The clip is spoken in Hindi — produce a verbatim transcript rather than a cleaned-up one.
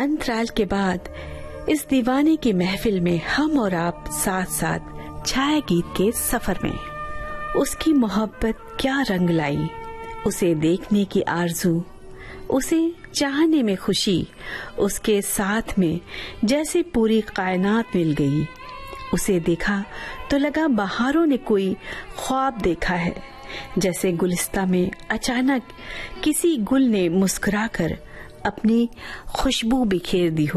अंतराल के बाद इस दीवाने की महफिल में हम और आप साथ साथ छाया गीत के सफर में। उसकी मोहब्बत क्या रंग लाई, उसे देखने की आरज़ू, उसे चाहने में खुशी, उसके साथ में जैसे पूरी कायनात मिल गई। उसे देखा तो लगा बहारों ने कोई ख्वाब देखा है, जैसे गुलिस्ता में अचानक किसी गुल ने मुस्कुराकर अपनी खुशबू बिखेर दी हो।